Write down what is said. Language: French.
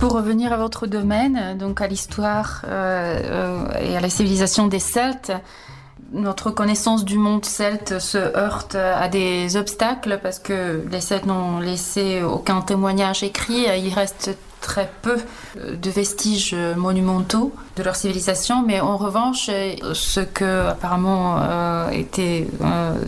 Pour revenir à votre domaine, donc à l'histoire et à la civilisation des Celtes, notre connaissance du monde celte se heurte à des obstacles parce que les Celtes n'ont laissé aucun témoignage écrit. Il reste très peu de vestiges monumentaux de leur civilisation, mais en revanche, ce que apparemment était